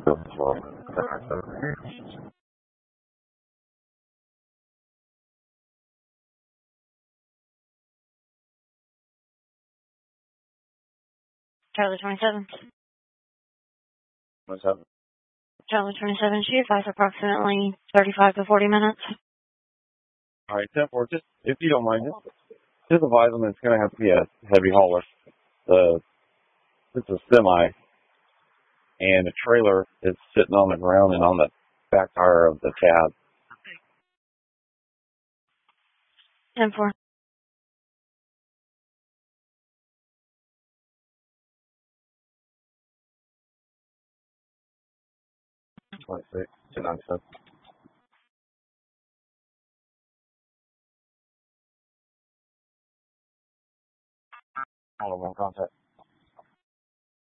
Charlie 27. What's up? Charlie 27, she advised approximately 35 to 40 minutes. All right, 10-4, just, if you don't mind, just advise them it's going to have to be a heavy hauler. It's a semi, and the trailer is sitting on the ground and on the back tire of the cab. 10-4. Let's see. 297. Hold on, one contact.